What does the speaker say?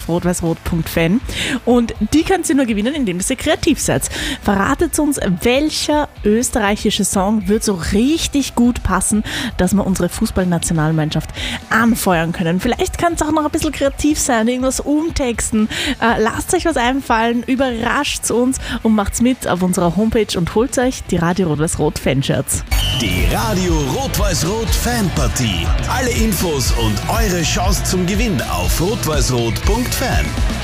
rot-weiß-rot.fan. Und die könnt ihr nur gewinnen, indem ihr kreativ seid. Verratet uns, welcher österreichische Song wird so richtig gut passen, dass wir unsere Fußballnationalmannschaft anfeuern können. Vielleicht kann es auch noch ein bisschen kreativ sein, irgendwas umtexten. Lasst euch was einfallen, überrascht uns und macht's mit auf unserer Homepage und holt euch die Radio Rot-Weiß-Rot Fanshirts. Die Radio Rot-Weiß-Rot Fanpartie. Alle Infos und eure Chance zum Gewinn auf rot-weiß-rot.fan.